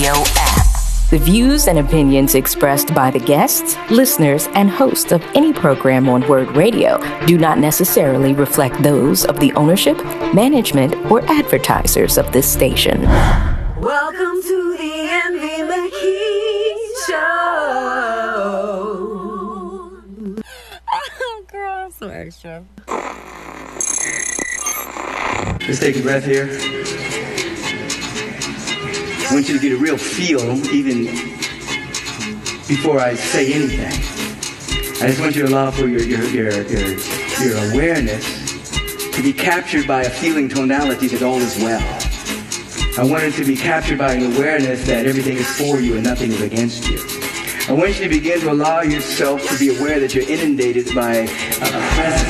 Radio app. The views and opinions expressed by the guests, listeners, and hosts of any program on Word Radio do not necessarily reflect those of the ownership, management, or advertisers of this station. Welcome to the Envy McKee Show. Oh, girl, I'm so extra. Let's take a breath here. I want you to get a real feel even before I say anything. I just want you to allow for your awareness to be captured by a feeling tonality that all is well. I want it to be captured by an awareness that everything is for you and nothing is against you. I want you to begin to allow yourself to be aware that you're inundated by a presence